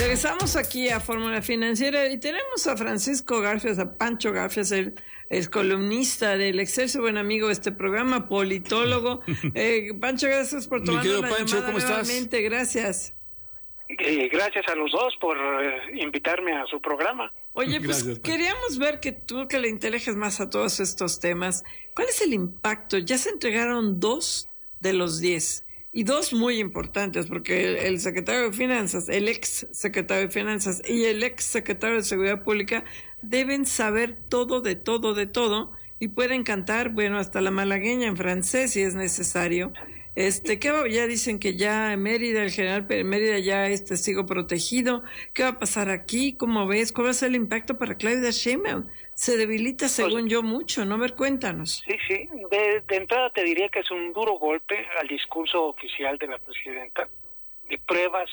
Regresamos aquí a Fórmula Financiera y tenemos a Francisco Garfias, a Pancho Garfias, el columnista del Excelsior, buen amigo de este programa, politólogo. Pancho, gracias por tomar la Pancho, llamada ¿cómo nuevamente, estás? Gracias. Gracias a los dos por invitarme a su programa. Oye, pues Gracias, queríamos ver que tú que le inteliges más a todos estos temas, ¿cuál es el impacto? Ya se entregaron 2 de los 10 y 2 muy importantes, porque el secretario de Finanzas, el ex secretario de Finanzas y el ex secretario de Seguridad Pública deben saber todo de todo de todo y pueden cantar, bueno, hasta la malagueña en francés si es necesario. Ya dicen que ya Mérida, el general Mérida ya es testigo protegido. ¿Qué va a pasar aquí? ¿Cómo ves? ¿Cuál va a ser el impacto para Claudia Sheinbaum? Se debilita, según yo, mucho, ¿no? A ver, cuéntanos. Sí. De entrada te diría que es un duro golpe al discurso oficial de la presidenta de pruebas.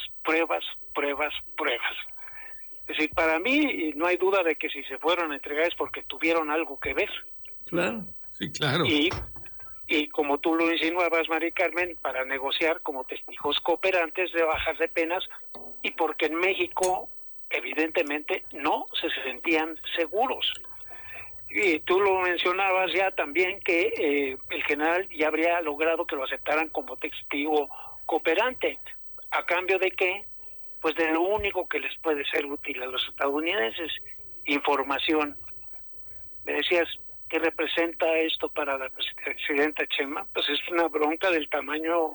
Es decir, para mí no hay duda de que si se fueron a entregar es porque tuvieron algo que ver. Claro. Sí, claro. Y como tú lo insinuabas, Mari Carmen, para negociar como testigos cooperantes de bajas de penas y porque en México evidentemente no se sentían seguros. Y tú lo mencionabas ya también que el general ya habría logrado que lo aceptaran como testigo cooperante. ¿A cambio de qué? Pues de lo único que les puede ser útil a los estadounidenses, información. Me decías, ¿qué representa esto para la presidenta Sheinbaum? Pues es una bronca del tamaño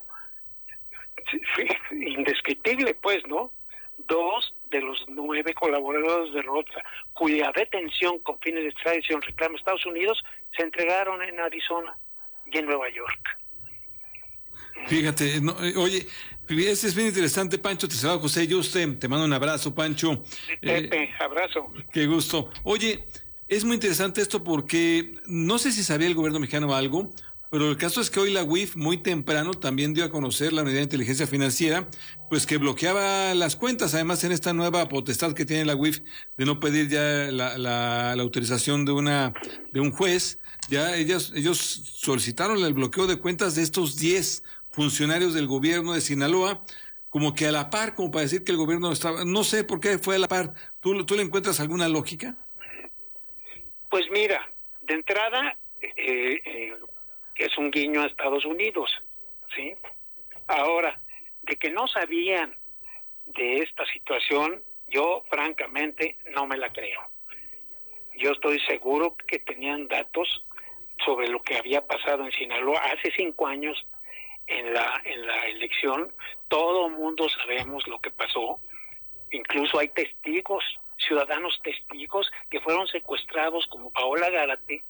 indescriptible, pues, ¿no? 2 de los 9 colaboradores de Rocha, cuya detención con fines de extradición reclama Estados Unidos, se entregaron en Arizona y en Nueva York. Fíjate, oye, ese es bien interesante, Pancho. Te saluda José Yuste, te mando un abrazo, Pancho. Pepe, abrazo. Qué gusto. Oye, es muy interesante esto porque no sé si sabía el gobierno mexicano algo, pero el caso es que hoy la UIF muy temprano también dio a conocer la unidad de inteligencia financiera, pues que bloqueaba las cuentas, además en esta nueva potestad que tiene la UIF de no pedir ya la autorización de un juez, ya ellos solicitaron el bloqueo de cuentas de estos 10 funcionarios del gobierno de Sinaloa, como que a la par, como para decir que el gobierno estaba, no sé por qué fue a la par. ¿Tú le encuentras alguna lógica? Pues mira, de entrada es un guiño a Estados Unidos, ¿sí? Ahora, de que no sabían de esta situación, yo francamente no me la creo. Yo estoy seguro que tenían datos sobre lo que había pasado en Sinaloa hace 5 años en la elección. Todo mundo sabemos lo que pasó. Incluso hay testigos, ciudadanos testigos que fueron secuestrados como Paola Gárate,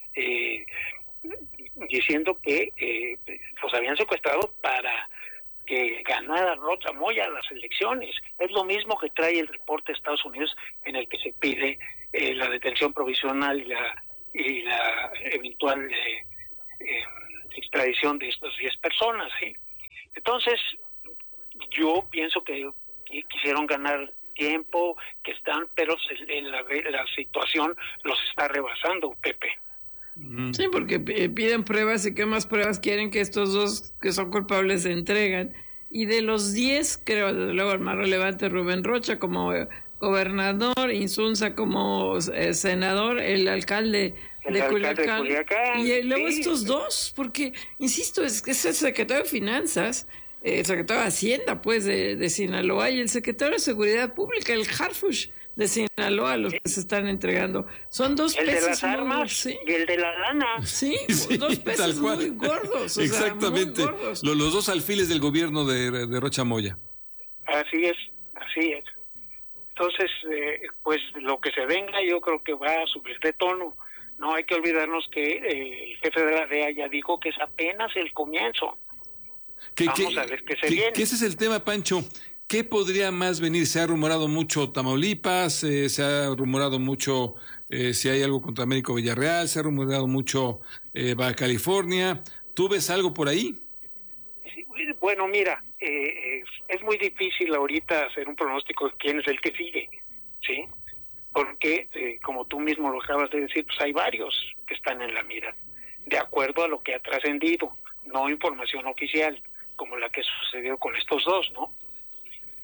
diciendo que los habían secuestrado para que ganara Rocha Moya las elecciones. Es lo mismo que trae el reporte de Estados Unidos en el que se pide la detención provisional y la eventual extradición de estas 10 personas, ¿sí? Entonces, yo pienso que quisieron ganar tiempo, pero la situación los está rebasando, Pepe. Sí, porque piden pruebas y qué más pruebas quieren que estos 2 que son culpables se entregan. Y de los 10, creo, desde luego el más relevante Rubén Rocha como gobernador, Insunza como senador, el alcalde de Culiacán. Y luego sí. Estos 2, porque, insisto, es el secretario de Finanzas, el secretario de Hacienda, pues, de Sinaloa, y el secretario de Seguridad Pública, el Harfuch de Sinaloa, los que se están entregando. Son 2 peces. El de las armas ¿sí? y el de la lana. Sí, 2 peces muy gordos. Exactamente. Muy gordos. Los 2 alfiles del gobierno de Rocha Moya. Así es. Entonces, pues lo que se venga yo creo que va a subir de tono. No hay que olvidarnos que el jefe de la DEA ya dijo que es apenas el comienzo. Vamos a ver qué se viene. Que ese es el tema, Pancho. ¿Qué podría más venir? Se ha rumorado mucho Tamaulipas, se ha rumorado mucho si hay algo contra Américo Villarreal, se ha rumorado mucho Baja California. ¿Tú ves algo por ahí? Sí, bueno, mira, es muy difícil ahorita hacer un pronóstico de quién es el que sigue, ¿sí? Porque, como tú mismo lo acabas de decir, pues hay varios que están en la mira, de acuerdo a lo que ha trascendido, no información oficial, como la que sucedió con estos 2, ¿no?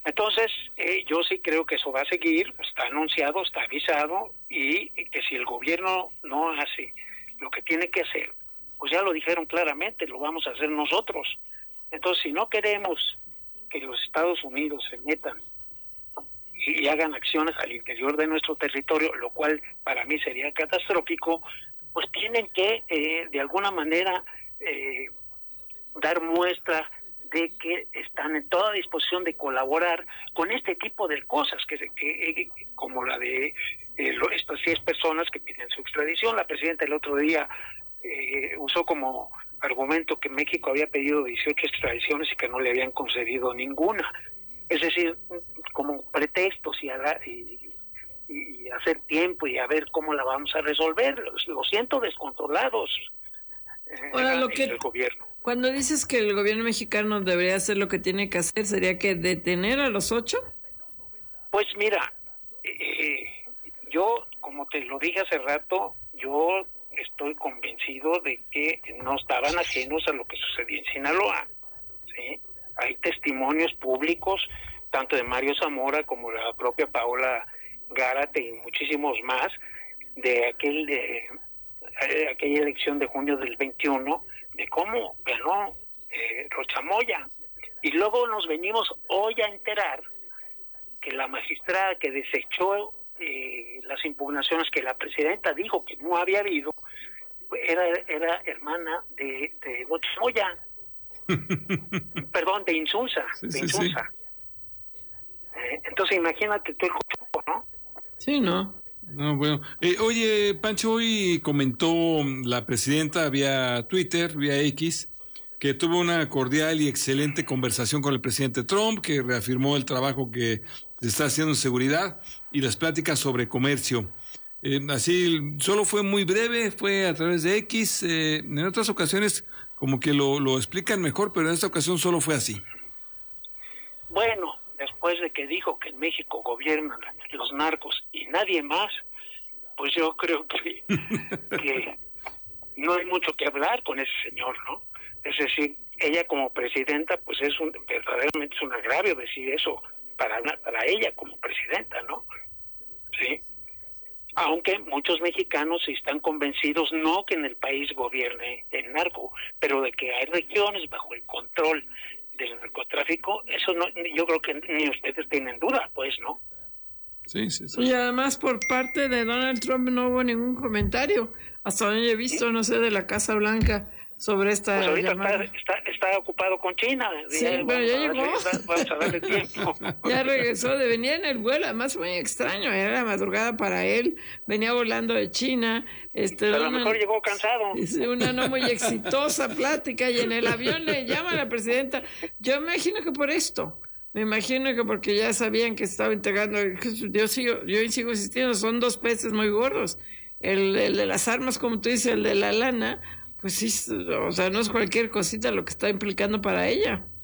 Entonces, yo sí creo que eso va a seguir, está anunciado, está avisado, y que si el gobierno no hace lo que tiene que hacer, pues ya lo dijeron claramente, lo vamos a hacer nosotros. Entonces, si no queremos que los Estados Unidos se metan y hagan acciones al interior de nuestro territorio, lo cual para mí sería catastrófico, pues tienen que, de alguna manera, dar muestra de que están en toda disposición de colaborar con este tipo de cosas, que como la de estas 10 personas que piden su extradición. La presidenta el otro día usó como argumento que México había pedido 18 extradiciones y que no le habían concedido ninguna. Es decir, como pretextos y hacer tiempo y a ver cómo la vamos a resolver. Lo siento descontrolados. Ahora, el gobierno. Cuando dices que el gobierno mexicano debería hacer lo que tiene que hacer, ¿sería que detener a los 8? Pues mira, yo, como te lo dije hace rato, yo estoy convencido de que no estaban ajenos a lo que sucedió en Sinaloa, ¿sí? Hay testimonios públicos, tanto de Mario Zamora como la propia Paola Gárate y muchísimos más, de aquella elección de junio del 21, de cómo ganó Rocha Moya. Y luego nos venimos hoy a enterar que la magistrada que desechó las impugnaciones que la presidenta dijo que no había habido, era hermana de Rocha Moya. Perdón, de Insunza. Sí. Entonces imagínate tú el juego, ¿no? Sí, ¿no? No, bueno. Oye, Pancho, hoy comentó la presidenta vía Twitter, vía X, que tuvo una cordial y excelente conversación con el presidente Trump, que reafirmó el trabajo que se está haciendo en seguridad y las pláticas sobre comercio. Así, solo fue muy breve, fue a través de X. En otras ocasiones como que lo explican mejor, pero en esta ocasión solo fue así. Bueno, después de que dijo que en México gobiernan los narcos y nadie más, pues yo creo que no hay mucho que hablar con ese señor, ¿no? Es decir, ella como presidenta, pues verdaderamente es un agravio decir eso para ella como presidenta, ¿no? Sí. Aunque muchos mexicanos están convencidos no que en el país gobierne el narco, pero de que hay regiones bajo el control del narcotráfico, eso no, yo creo que ni ustedes tienen duda, pues, ¿no? Sí. Y además por parte de Donald Trump no hubo ningún comentario, hasta donde he visto, no sé, de la Casa Blanca sobre esta pues ahorita llamada. Está ocupado con China. Sí, pero ya llegó. Vamos a darle tiempo. Ya regresó, venía en el vuelo, además muy extraño, era la madrugada para él, venía volando de China. A lo mejor llegó cansado. Una no muy exitosa plática, y en el avión le llama a la presidenta. Yo me imagino que por esto, me imagino que porque ya sabían que estaba entregando, yo sigo insistiendo, son 2 peces muy gordos. El de las armas, como tú dices, el de la lana, pues sí, o sea, no es cualquier cosita lo que está implicando para ella.